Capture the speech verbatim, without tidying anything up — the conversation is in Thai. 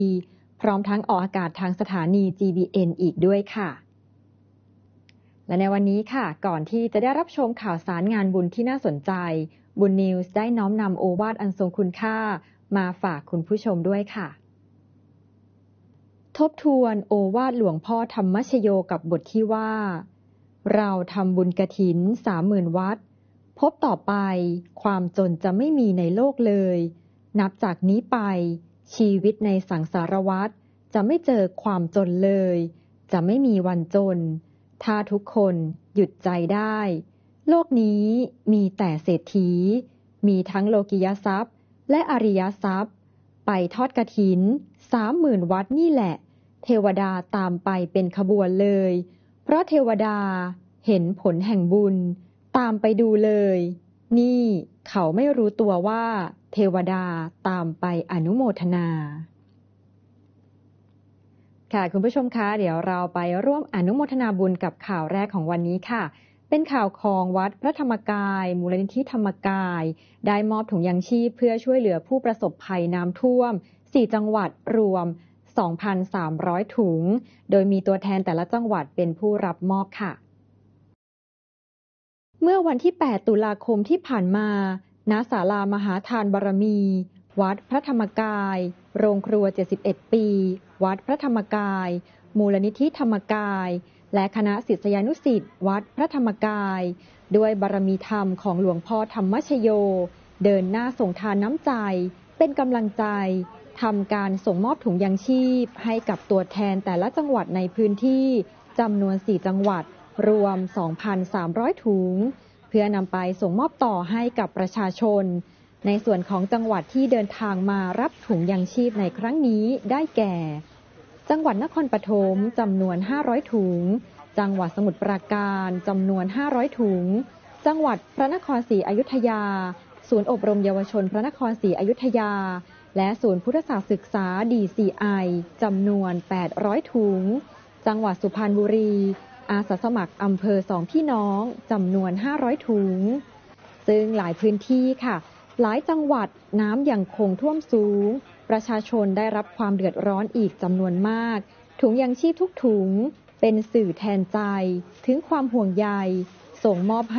พร้อมทั้งออกอากาศทางสถานี จี บี เอ็น อีกด้วยค่ะและในวันนี้ค่ะก่อนที่จะได้รับชมข่าวสารงานบุญที่น่าสนใจบุญนิวส์ได้น้อมนำโอวาทอันทรงคุณค่ามาฝากคุณผู้ชมด้วยค่ะทบทวนโอวาทหลวงพ่อธรรมชโยกับบทที่ว่าเราทำบุญกฐินสามหมื่นวัดพบต่อไปความจนจะไม่มีในโลกเลยนับจากนี้ไปชีวิตในสังสารวัฏจะไม่เจอความจนเลยจะไม่มีวันจนถ้าทุกคนหยุดใจได้โลกนี้มีแต่เศรษฐีมีทั้งโลกิยทรัพย์และอริยทรัพย์ไปทอดกฐินสามหมื่นวัดนี่แหละเทวดาตามไปเป็นขบวนเลยเพราะเทวดาเห็นผลแห่งบุญตามไปดูเลยนี่เขาไม่รู้ตัวว่าเทวดาตามไปอนุโมทนาค่ะคุณผู้ชมคะเดี๋ยวเราไปร่วมอนุโมทนาบุญกับข่าวแรกของวันนี้ค่ะเป็นข่าวของวัดพระธรรมกายมูลนิธิธรรมกายได้มอบถุงยางชีพเพื่อช่วยเหลือผู้ประสบภัยน้ำท่วมสี่จังหวัดรวม สองพันสามร้อย ถุงโดยมีตัวแทนแต่ละจังหวัดเป็นผู้รับมอบค่ะเมื่อวันที่แปดตุลาคมที่ผ่านมาณศาลามหาทานบารมีวัดพระธรรมกายโรงครัวเจ็ดสิบเอ็ดปีวัดพระธรรมกายมูลนิธิธรรมกายและคณะศิษยานุศิษย์วัดพระธรรมกายด้วยบารมีธรรมของหลวงพ่อธรรมชโยเดินหน้าส่งทานน้ำใจเป็นกำลังใจทำการส่งมอบถุงยางชีพให้กับตัวแทนแต่ละจังหวัดในพื้นที่จำนวนสี่จังหวัดรวม สองพันสามร้อย ถุงเพื่อนำไปส่งมอบต่อให้กับประชาชนในส่วนของจังหวัดที่เดินทางมารับถุงยางชีพในครั้งนี้ได้แก่จังหวัดนครปฐมจำนวนห้าร้อยถุงจังหวัดสมุทรปราการจำนวนห้าร้อยถุงจังหวัดพระนครศรีอยุธยาศูนย์อบรมเยาวชนพระนครศรีอยุธยาและศูนย์พุทธศาสตร์ศึกษา ดี ซี ไอ จำนวนแปดร้อยถุงจังหวัดสุพรรณบุรีอาสาสมัครอำเภอสองพี่น้องจำนวนห้าร้อยถุงซึ่งหลายพื้นที่ค่ะหลายจังหวัดน้ำยังคงท่วมสูงประชาชนได้รับความเดือดร้อนอีกจำนวนมากถุงยางชีพทุกถุงเป็นสื่อแทนใจถึงความห่วงใยส่งมอบให้